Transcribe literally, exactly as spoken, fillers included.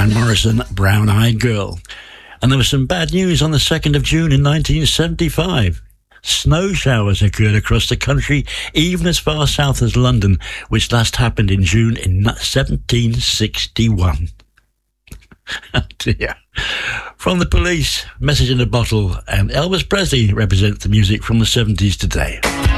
Van Morrison, Brown Eyed Girl. And there was some bad news on the second of June in nineteen seventy-five. Snow showers occurred across the country, even as far south as London, which last happened in June in seventeen sixty-one. Oh dear. From the Police, Message in a Bottle, and Elvis Presley represents the music from the seventies today.